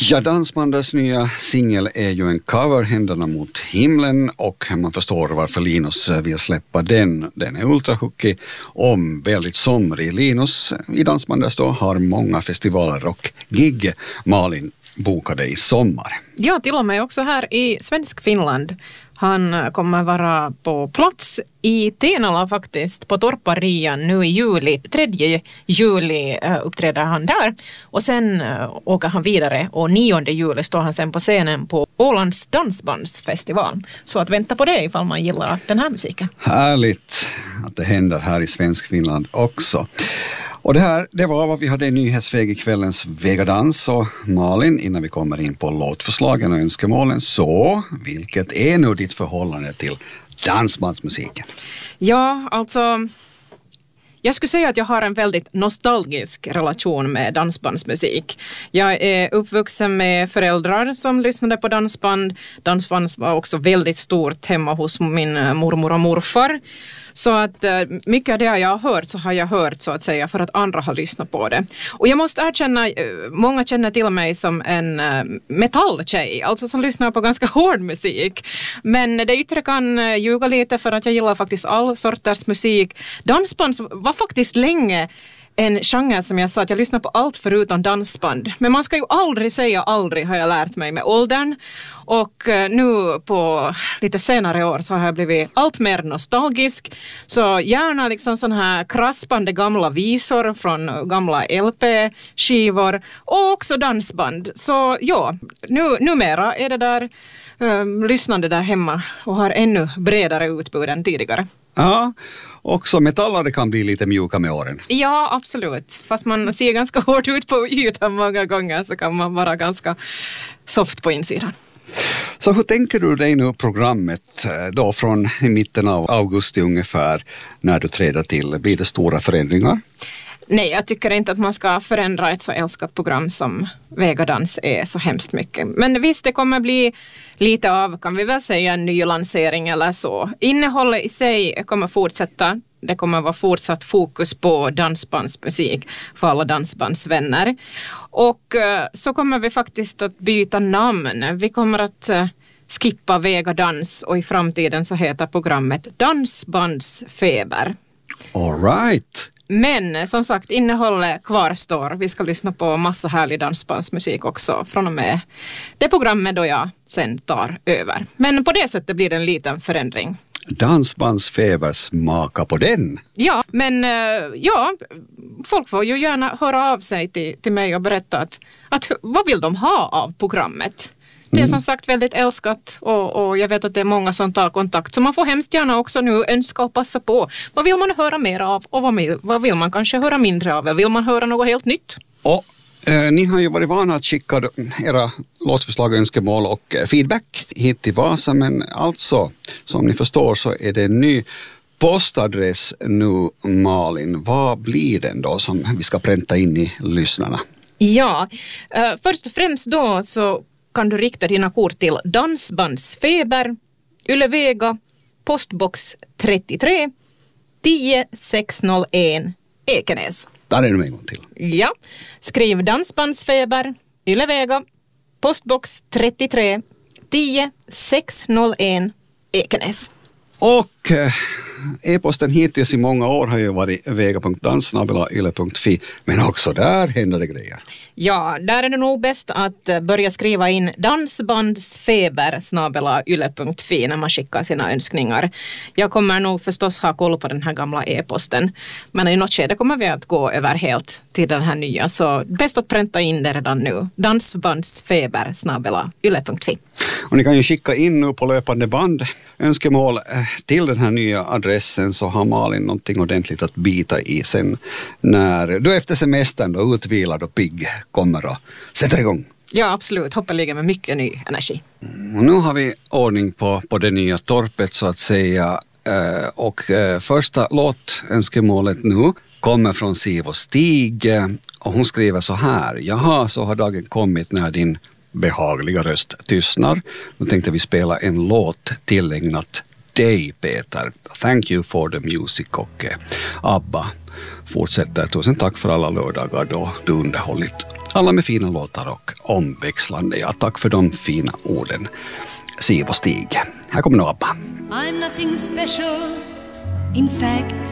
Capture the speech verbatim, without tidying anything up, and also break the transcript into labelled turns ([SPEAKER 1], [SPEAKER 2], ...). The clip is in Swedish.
[SPEAKER 1] Ja, Dansbandets nya singel är ju en cover, Händerna mot himlen, och man förstår varför Linus vill släppa den. Den är ultrahooky och väldigt somrig. Linus i Dansbandets då har många festivaler och gig. Malin bokade i sommar.
[SPEAKER 2] Ja, till och med också här i Svensk Finland. Han kommer vara på plats i Tenala faktiskt, på Torparian nu i juli. tredje juli uppträder han där. Och sen åker han vidare och nionde juli står han sen på scenen på Ålands dansbandsfestival. Så att vänta på det ifall man gillar den här musiken.
[SPEAKER 1] Härligt att det händer här i Svensk Finland också. Och det här, det var vad vi hade i nyhetsväg i kvällens Vegadans. Och Malin, innan vi kommer in på låtförslagen och önskemålen, så vilket är nu ditt förhållande till dansbandsmusiken?
[SPEAKER 2] Ja, alltså jag skulle säga att jag har en väldigt nostalgisk relation med dansbandsmusik. Jag är uppvuxen med föräldrar som lyssnade på dansband. Dansband var också väldigt stort hemma hos min mormor och morfar. Så att mycket av det jag har hört så har jag hört så att säga för att andra har lyssnat på det. Och jag måste erkänna, många känner till mig som en metalltjej, alltså som lyssnar på ganska hård musik. Men det yttre kan ljuga lite för att jag gillar faktiskt all sorters musik. Dansband var faktiskt länge en genre som jag sa att jag lyssnar på allt förutom dansband. Men man ska ju aldrig säga aldrig, har jag lärt mig med åldern. Och nu på lite senare år så har jag blivit allt mer nostalgisk. Så gärna liksom sån här kraspande gamla visor från gamla L P-skivor. Och också dansband. Så ja, nu, numera är det där um, lyssnande där hemma och har ännu bredare utbud än tidigare.
[SPEAKER 1] Ja, också metallare kan bli lite mjuka med åren.
[SPEAKER 2] Ja, absolut. Fast man ser ganska hårt ut på ytan många gånger så kan man vara ganska soft på insidan.
[SPEAKER 1] Så hur tänker du dig nu programmet då från mitten av augusti ungefär när du träder till? Blir det stora förändringar?
[SPEAKER 2] Nej, jag tycker inte att man ska förändra ett så älskat program som Vegadans är så hemskt mycket. Men visst, det kommer bli lite av, kan vi väl säga, en ny lansering eller så. Innehållet i sig kommer fortsätta. Det kommer vara fortsatt fokus på dansbandsmusik för alla dansbandsvänner. Och så kommer vi faktiskt att byta namn. Vi kommer att skippa Vegadans och i framtiden så heter programmet Dansbandsfeber.
[SPEAKER 1] All right.
[SPEAKER 2] Men som sagt, innehållet kvarstår. Vi ska lyssna på massa härlig dansbandsmusik också från och med det programmet då jag sen tar över. Men på det sättet blir det en liten förändring.
[SPEAKER 1] Dansbandsfeber, smaka på den.
[SPEAKER 2] Ja, men ja, folk får ju gärna höra av sig till, till mig och berätta att, att vad vill de ha av programmet? Det är som sagt väldigt älskat och, och jag vet att det är många som tar kontakt. Så man får hemskt gärna också nu önska och passa på. Vad vill man höra mer av och vad, med, vad vill man kanske höra mindre av? Eller vill man höra något helt nytt?
[SPEAKER 1] Och eh, ni har ju varit vana att skicka era låtförslag, önskemål och feedback hit till Vasa. Men alltså, som ni förstår så är det en ny postadress nu, Malin. Vad blir den då som vi ska pränta in i lyssnarna?
[SPEAKER 2] Ja, eh, först och främst då så kan du rikta dina kort till Dansbandsfeber, Ylevega, postbox trettiotre, tio sexhundraett, Ekenäs.
[SPEAKER 1] Där är det en gång till.
[SPEAKER 2] Ja, skriv Dansbandsfeber, Ylevega, postbox trettiotre, tio sexhundraett, Ekenäs.
[SPEAKER 1] Och eh, e-posten hittills i många år har ju varit vega punkt dans snabel-a yle punkt fi, men också där händer det grejer.
[SPEAKER 2] Ja, där är det nog bäst att börja skriva in dansbandsfeber snabel-a yle punkt fi när man skickar sina önskningar. Jag kommer nog förstås ha koll på den här gamla e-posten, men i något skede kommer vi att gå över helt till den här nya, så bäst att pränta in det redan nu. Dansbandsfeber snabel-a yle punkt fi.
[SPEAKER 1] Och ni kan ju skicka in nu på löpande band önskemål till den här nya adressen, så har Malin någonting ordentligt att bita i sen när du efter semestern då utvilad och pigg kommer och sätter igång.
[SPEAKER 2] Ja, absolut. Hoppeligen med mycket ny energi.
[SPEAKER 1] Mm, och nu har vi ordning på, på det nya torpet så att säga. Eh, och eh, första låtönskemålet nu kommer från Sivo Stig och hon skriver så här: jaha, så har dagen kommit när din behagliga röst tystnar. Nu tänkte vi spela en låt tillägnat dig, Peter. Thank you for the music. Och eh, Abba fortsätter. Tusen tack för alla lördagar då du underhållit alla med fina låtar och omväxlande. Ja, tack för de fina orden, Siv och Stig. Här kommer nu ABBA.
[SPEAKER 3] I'm nothing special, in fact